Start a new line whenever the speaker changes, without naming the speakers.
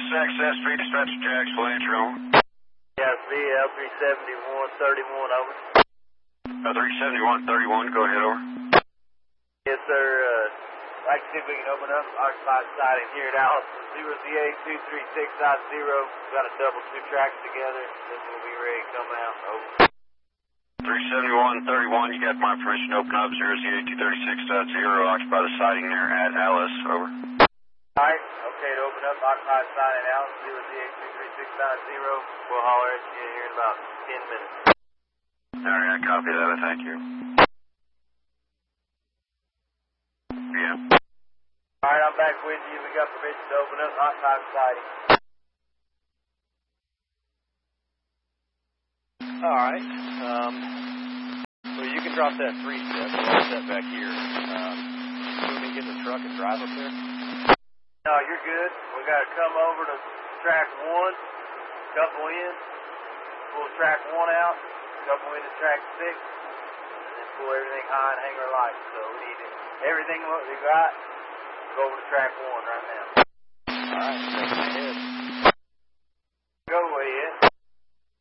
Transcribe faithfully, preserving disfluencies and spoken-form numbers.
access three dispatch Jax, Blanchard, over.
Yeah, V L three seventy-one thirty-one, over.
Uh, three seventy-one thirty-one, go ahead, over.
Yes, sir. Uh, I'd like to see if we can open up occupied siding here at Allison. zero Z A two three six dot zero. Got a double two tracks together. This will be ready to come out. Over.
three seventy-one thirty-one, you got my permission to open up zero Z A two three six dot zero. Occupy the siding there at Alice, over.
Alright, okay to open up occupied siding at Alice. zero Z A two three six dot zero. We'll holler at you here in about ten minutes.
Alright, I copy that. I thank you. Yeah.
Alright, I'm back with you. We got permission to open up occupied siding.
Alright, um, well, you can drop that three step, step back here. Um, can we get in the truck and drive up there?
No, you're good. We got to come over to track one, couple in, pull track one out, couple into track six, and then pull everything high and hang our lights. So we need to, everything what we got, go over to track one right now.
Alright,